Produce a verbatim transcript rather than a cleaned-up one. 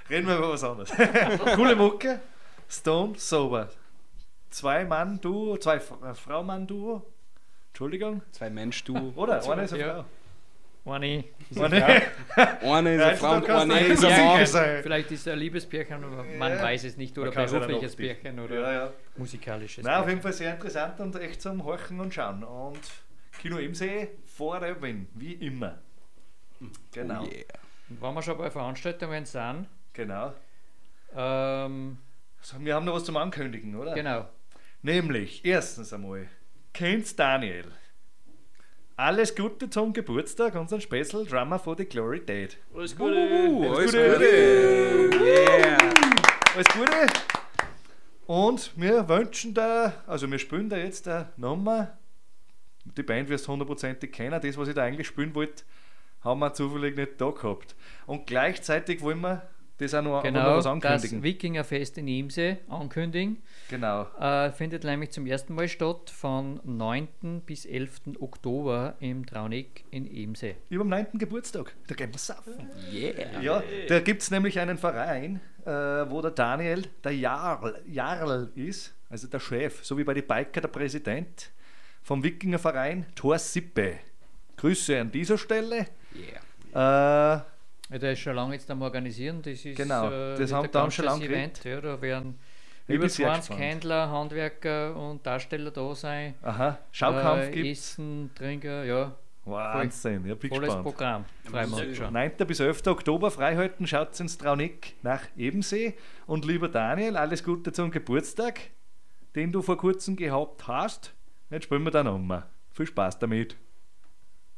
Reden wir über was anderes. Coole Mucke. Stone Sober. Zwei Mann-Duo, zwei Frau-Mann-Duo. Entschuldigung. Zwei Mensch-Duo. Oder? Zwei, Eine ist eine ja. Frau. Eine ist Eine. Eine ist eine Frau und eine ist Ja, ein sicher Mann. sein. Vielleicht ist es ein Liebespärchen, aber man Ja. weiß es nicht. Oder Man kann es ja berufliches dann optisch. Pärchen oder Ja, ja. musikalisches Nein, auf Pärchen. jeden Fall sehr interessant und echt zum Horchen und Schauen. Und Kino Imsee vor der Win, wie immer. Genau. Oh yeah. Und wenn wir schon bei Veranstaltungen sind, Genau. ähm, So, wir haben noch was zum Ankündigen, oder? genau. Nämlich, erstens einmal, kennt's Daniel. Alles Gute zum Geburtstag, unseren Special Drummer for the Glory Dead. Alles Uh, Alles alles Gute. Gute. Yeah. Alles Gute. Und wir wünschen da, also wir spielen da jetzt da nochmal, die Band wirst du hundertprozentig kennen, das was ich da eigentlich spielen wollte, haben wir zufällig nicht da gehabt. Und gleichzeitig wollen wir das auch noch, noch Genau, was das ankündigen. Wikingerfest in Imse ankündigen. Genau. Äh, findet nämlich zum ersten Mal statt von neunten bis elften Oktober im Traunig in Imse. Über dem neunten Geburtstag, da gehen wir saufen. Yeah. Ja, da gibt es nämlich einen Verein, äh, wo der Daniel der Jarl, Jarl ist, also der Chef, so wie bei den Biker der Präsident vom Wikingerverein Thor Sippe. Grüße an dieser Stelle. Yeah. Äh, Ja, der ist schon lange jetzt am Organisieren. Das ist Genau, äh, das wird haben- ein da haben schon ganzes lange Event. Ja, da werden Ich bin über sehr zwanzig gespannt. Händler, Handwerker und Darsteller da sein. aha, Schaukampf äh, gibt's. Essen, Trinken, ja, Wahnsinn, ich bin volles gespannt. Programm. Freuen wir uns schon. neunten bis elften Oktober freihalten, schaut ins Traunig nach Ebensee. Und lieber Daniel, alles Gute zum Geburtstag, den du vor kurzem gehabt hast. Jetzt spielen wir dann nochmal. Viel Spaß damit.